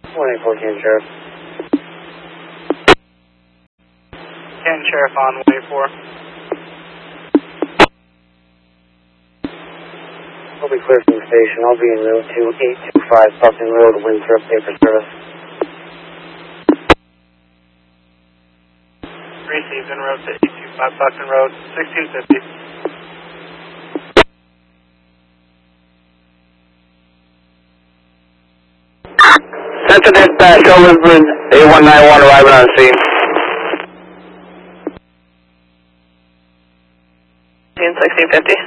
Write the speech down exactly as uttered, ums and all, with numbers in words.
one eight four, Canton Sheriff. Canton Sheriff on one eight four. I'll be clear from the station. I'll be en route to eight two five Buckton Road, Winthrop, paper service. Received en route to eight two five Buckton Road, sixteen fifty. Central Dispatch, Overland, A one nine one arriving on scene. sixteen fifty.